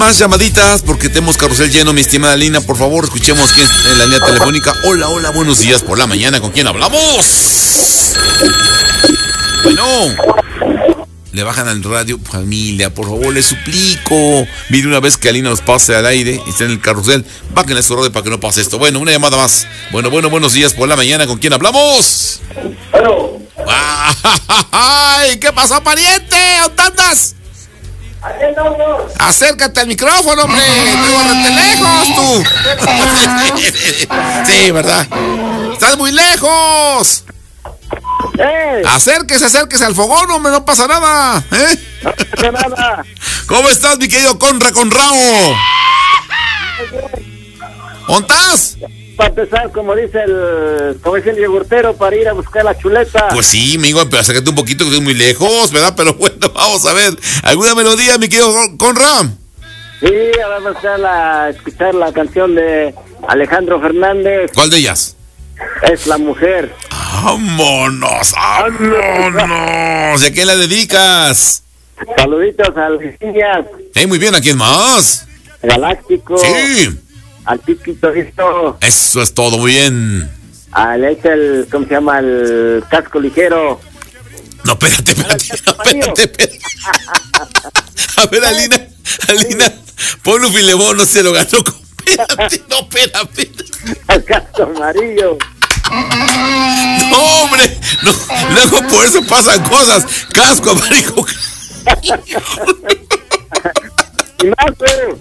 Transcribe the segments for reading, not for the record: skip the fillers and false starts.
Más llamaditas porque tenemos carrusel lleno, mi estimada Lina. Por favor, escuchemos quién es en la línea telefónica. Hola, hola, buenos días por la mañana. ¿Con quién hablamos? Bueno, le bajan al radio, familia, por favor, les suplico. Mire, una vez que Alina nos pase al aire y esté en el carrusel, bájenle su radio para que no pase esto. Bueno, una llamada más. Bueno, buenos días por la mañana. ¿Con quién hablamos? Bueno. ¡Ay! ¿Qué pasó, pariente? ¿Dónde andas? Aquí estamos. Acércate al micrófono, hombre. Estoy bastante lejos, tú. Sí, ¿verdad? Estás muy lejos. Acérquese al fogón, hombre. No pasa nada. No pasa nada. ¿Cómo estás, mi querido Conrao? ¿Dónde estás? Para empezar, como dice el yogurtero, para ir a buscar la chuleta. Pues sí, amigo, pero acércate un poquito que estoy muy lejos, ¿verdad? Pero bueno, vamos a ver. ¿Alguna melodía, mi querido Conrao? Sí, vamos a escuchar la canción de Alejandro Fernández. ¿Cuál de ellas? Es La Mujer. ¡Vámonos! ¿Y a quién la dedicas? Saluditos a las niñas. Muy bien, ¿a quién más? Galáctico. Sí. Al Piquito Listo. Eso es todo, muy bien. ¿Cómo se llama? El Casco Ligero. No, espérate. A ver, Alina, pon un filebón, no se lo ganó. Espérate. El Casco Amarillo. No, hombre, no, luego por eso pasan cosas. Casco Amarillo. Y más, pero.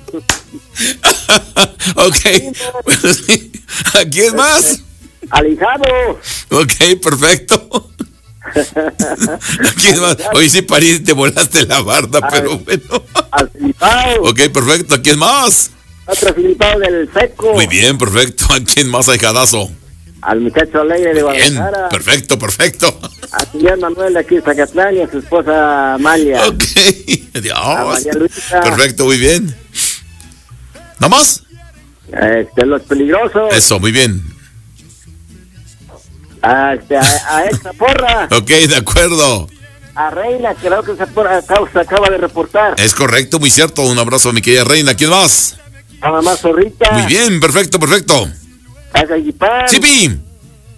Ok. ¿A quién más? Alejado. Ok, perfecto. ¿A quién más? Oye, sí, París, te volaste la barda, pero bueno. Al Filipao. Ok, perfecto. ¿A quién más? Otro Filipao del Seco. Muy bien, perfecto. ¿A quién más, ahijadazo? Al muchacho alegre de Guadalajara. Bien, perfecto. A señor Manuel de aquí de Zacatlán y a su esposa Amalia. Ok. Dios. A María Luisa. Perfecto, muy bien. ¿Nada más? Los Peligrosos. Eso, muy bien. A esta porra. Ok, de acuerdo. A Reina, creo que esa porra se acaba de reportar. Es correcto, muy cierto. Un abrazo a mi querida Reina. ¿Quién más? A Mamá Zorrita. Muy bien, perfecto. A Gallipán. ¡Chipi!